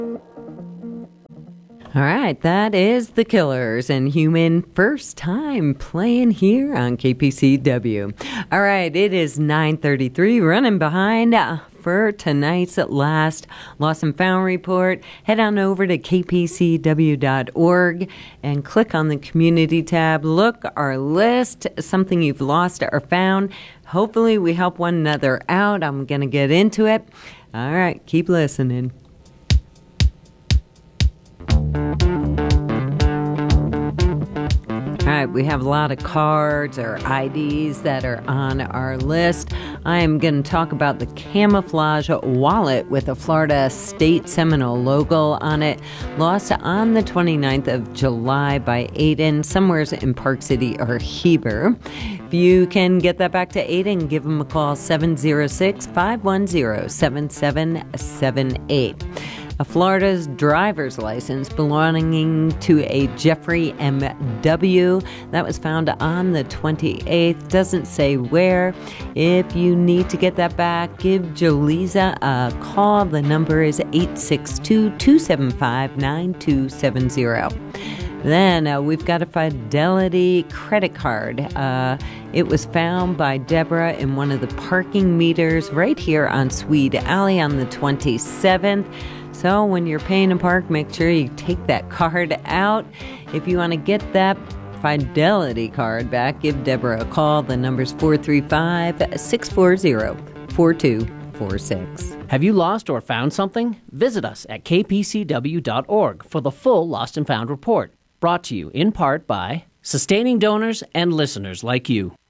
All right, that is The Killers and Human, first time playing here on KPCW. All right, it is 9:33, running behind for tonight's last Lost and Found report. Head on over to kpcw.org and click on the community tab. Look our list, something you've lost or found. Hopefully we help one another out. I'm going to get into it. All right, keep listening. All right, we have a lot of cards or IDs that are on our list. I am going to talk about the camouflage wallet with a Florida State Seminole logo on it, lost on the 29th of July by Aiden, somewhere in Park City or Heber. If you can get that back to Aiden, give him a call, 706-510-7778. A Florida's driver's license belonging to a Jeffrey M.W. that was found on the 28th. Doesn't say where. If you need to get that back, give Jolisa a call. The number is 862-275-9270. Then we've got a Fidelity credit card. It was found by Deborah in one of the parking meters right here on Swede Alley on the 27th. So when you're paying to park, make sure you take that card out. If you want to get that Fidelity card back, give Deborah a call. The number's 435-640-4246. Have you lost or found something? Visit us at kpcw.org for the full Lost and Found report. Brought to you in part by sustaining donors and listeners like you.